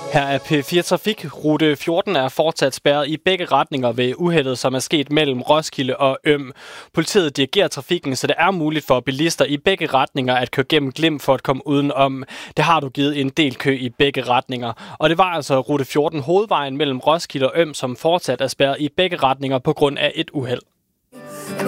Her er P4 Trafik. Rute 14 er fortsat spærret i begge retninger ved uheldet, som er sket mellem Roskilde og Øm. Politiet dirigerer trafikken, så det er muligt for bilister i begge retninger at køre gennem Glim for at komme udenom. Det har du givet en del kø i begge retninger. Og det var altså rute 14 hovedvejen mellem Roskilde og Øm, som fortsat er spærret i begge retninger på grund af et uheld.